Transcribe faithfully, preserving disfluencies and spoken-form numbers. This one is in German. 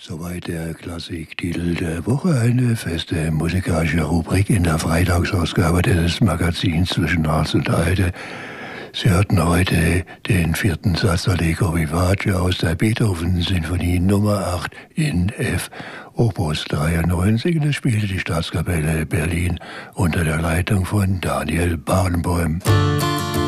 Soweit der Klassiktitel der Woche, eine feste musikalische Rubrik in der Freitagsausgabe des Magazins zwischen Harz und Heide. Sie hörten heute den vierten Satz Allegro Vivace aus der Beethoven-Sinfonie Nummer acht in F, Opus dreiundneunzig. Das spielte die Staatskapelle Berlin unter der Leitung von Daniel Barenboim.